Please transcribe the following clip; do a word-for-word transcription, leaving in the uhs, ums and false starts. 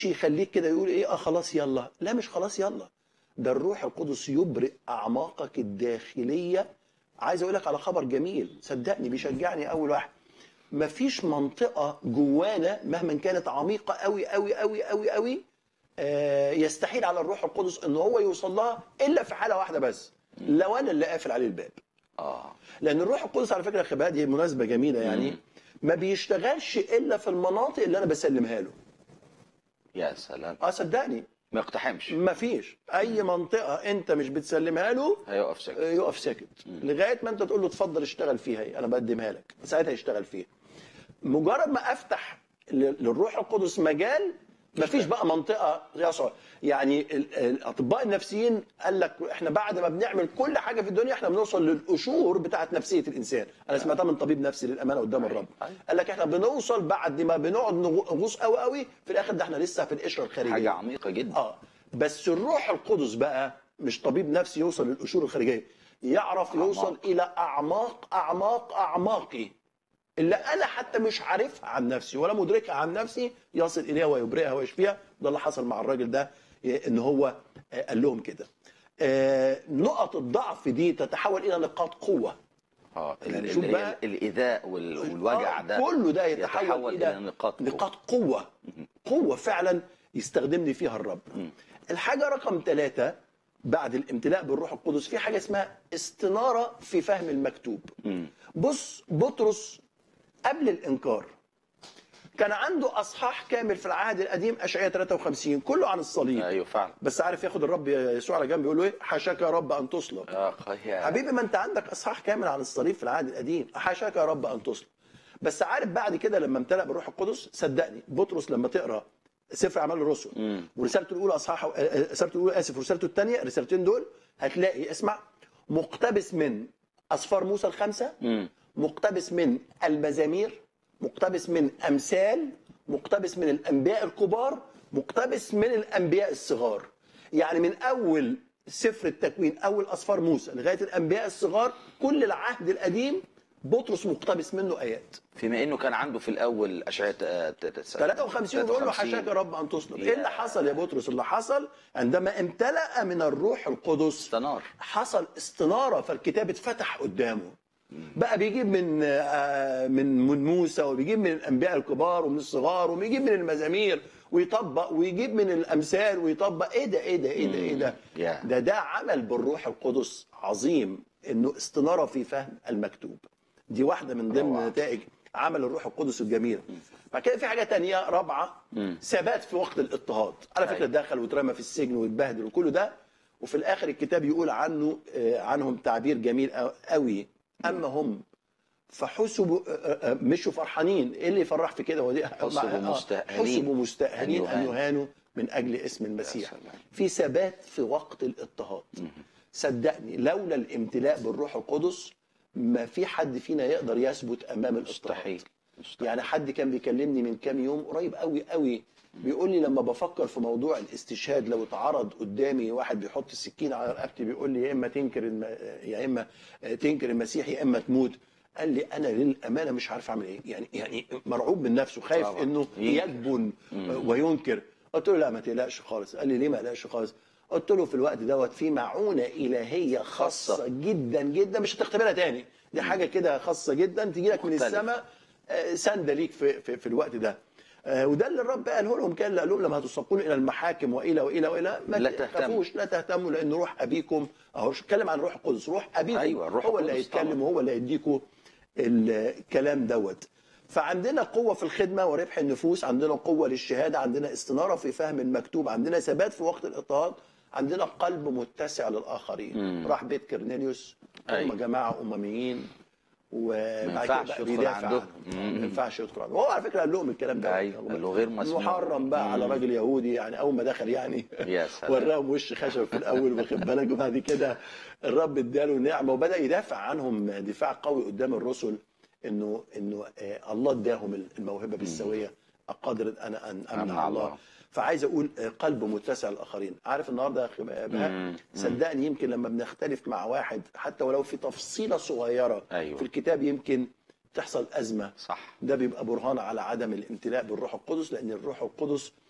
يخليك كده يقول ايه اه خلاص يلا، لا مش خلاص يلا، ده الروح القدس يبرئ اعماقك الداخليه. عايز اقول لك على خبر جميل صدقني بيشجعني اول واحد. مفيش منطقه جوانا مهما كانت عميقه قوي قوي قوي قوي قوي آه يستحيل على الروح القدس ان هو يوصل لها الا في حاله واحده بس، لو انا اللي قافل عليه الباب. اه لان الروح القدس على فكره يا خباد دي مناسبه جميله يعني، ما بيشتغلش الا في المناطق اللي انا بسلمها له. يا سلام، اه صدقني ما يقتحمش، مفيش اي منطقه انت مش بتسلمها له هيقف ساكت. يقف ساكت لغايه ما انت تقول له اتفضل اشتغل فيها، انا بقدمها لك، ساعتها يشتغل فيها. مجرد ما افتح للروح القدس مجال، مفيش بقى منطقه يصعب. يعني ال- الاطباء النفسيين قال لك احنا بعد ما بنعمل كل حاجه في الدنيا احنا بنوصل للقشور بتاعه نفسيه الانسان. انا سمعتها من طبيب نفسي للامانه قدام الرب، قال لك احنا بنوصل بعد ما بنقعد نغوص قوي قوي في الاخر ده احنا لسه في القشره الخارجيه، حاجه عميقه جدا. اه بس الروح القدس بقى مش طبيب نفسي يوصل للقشور الخارجيه، يعرف يوصل أعماق. الى اعماق اعماق اعماقي اللي انا حتى مش عارفها عن نفسي ولا مدركها عن نفسي، يصل اليها ويبرئها ويشفيها. ده اللي حصل مع الراجل ده، ان هو آه، قال لهم كده. آه، نقط الضعف دي تتحول الى نقاط قوه. اه يعني ال- شوف اللي بقى- هي الايذاء وال- والوجع آه، ده كله ده يتحول, يتحول الى الى نقاط قوة. نقاط قوه قوه فعلا يستخدمني فيها الرب. الحاجه رقم ثلاثة بعد الامتلاء بالروح القدس في حاجه اسمها استناره في فهم المكتوب. بص بطرس قبل الانكار كان عنده اصحاح كامل في العهد القديم اشعياء ثلاثة وخمسين كله عن الصليب. ايوه فعلا. بس عارف ياخد الرب يسوع على جنب يقول له ايه؟ حاشاك يا رب ان تصلب. اه يا حبيبي ما انت عندك اصحاح كامل عن الصليب في العهد القديم، حاشاك يا رب ان تصلب. بس عارف بعد كده لما امتلأ بالروح القدس صدقني بطرس لما تقرا سفر اعمال الرسل ورسالته الاولى اصحاح رسالته الاولى اسف ورسالته الثانيه الرسالتين دول هتلاقي اسمع مقتبس من اسفار موسى الخمسه، مقتبس من المزامير، مقتبس من امثال، مقتبس من الانبياء الكبار، مقتبس من الانبياء الصغار. يعني من اول سفر التكوين اول اسفار موسى لغايه الانبياء الصغار كل العهد القديم بطرس مقتبس منه ايات. فيما انه كان عنده في الاول اشعياء ثلاثة وخمسين بيقول له حاشاك يا رب ان تصلب. ايه اللي حصل يا بطرس؟ اللي حصل عندما امتلأ من الروح القدس استنار، حصل استناره، فالكتاب اتفتح قدامه. بقى بيجيب من آه، من من موسى وبيجيب من الانبياء الكبار ومن الصغار وبيجيب من المزامير ويطبق ويجيب من الامثال ويطبق. ايه ده ايه ده ايه ده ايه ده Yeah. ده ده عمل بالروح القدس عظيم، انه استناره في فهم المكتوب. دي واحده من ضمن روعة. نتائج عمل الروح القدس الجميله. بعد كده في حاجه تانية رابعه، ثبات في وقت الاضطهاد. على فكره أيوة. دخل واترمى في السجن واتبهدل وكل ده، وفي الاخر الكتاب يقول عنه آه، عنهم تعبير جميل قوي. اما هم فحسبوا آه، آه، مشوا فرحانين. ايه اللي يفرح في كده؟ ودي حسبوا مستأهلين حسبوا مستأهلين أن ان يهانوا. يهانوا من اجل اسم المسيح. سلام. في ثبات في وقت الاضطهاد. صدقني لولا الامتلاء بالروح القدس ما في حد فينا يقدر يثبت امام الاضطهاد. مستحيل مستحيل. يعني حد كان بيكلمني من كام يوم قريب قوي قوي بيقول لي لما بفكر في موضوع الاستشهاد لو اتعرض قدامي واحد بيحط السكين على رقبتي بيقول لي يا اما تنكر الم... يا اما تنكر المسيح يا اما تموت. قال لي انا للامانه مش عارف اعمل ايه، يعني يعني مرعوب من نفسه، خايف طبعا. انه ينكر. يجبن وينكر. قلت له لا ما تقلقش خالص. قال لي ليه ما اقلقش خالص؟ قلت له في الوقت دوت في معونه الهيه خاصه خاصة. جدا جدا مش هتختبرها تاني. دي حاجه كده خاصه جدا تيجي لك من مختلف. السماء آه، سنده ليك في, في, في الوقت ده. آه، وده اللي الرب قاله لهم، كان قال لهم لما هتساقون الى المحاكم والى والى والى ما لا تهتموا. تخافوش لا تهتموا لان روح ابيكم اهو اتكلم عن روح القدس، روح ابيكم أيوة، الروح هو اللي القدس هيتكلم طبعا. وهو اللي هيديكم الكلام دوت. فعندنا قوه في الخدمه وربح النفوس، عندنا قوه للشهاده، عندنا استناره في فهم المكتوب، عندنا ثبات في وقت الاضطهاد، عندنا قلب متسع للاخرين. راح بيت كرنيليوس هم أيوة. جماعه امميين وبعد كده ينفعش بقى يدخل بيدافع عندهم. عنهم. ما ينفعش يدخل عندهم. وهو على فكره قال لهم الكلام ده. أيوة، قال له غير مسموح. محرم بقى على راجل يهودي يعني اول ما دخل يعني يا سلام. وراهم وش خشب في الاول واخد بالك، وبعد كده الرب اداله نعمه وبدا يدافع عنهم دفاع قوي قدام الرسل، انه انه آه، الله اداهم الموهبه بالسويه اقدر انا ان امنع أمنع الله. الله. فعايز اقول آه، قلب متسع للاخرين. عارف النهارده يا اخي بهاء صدقني يمكن لما بنختلف مع واحد حتى ولو في تفصيله صغيره أيوة. في الكتاب يمكن تحصل ازمه. صح. ده بيبقى برهان على عدم الامتلاء بالروح القدس، لان الروح القدس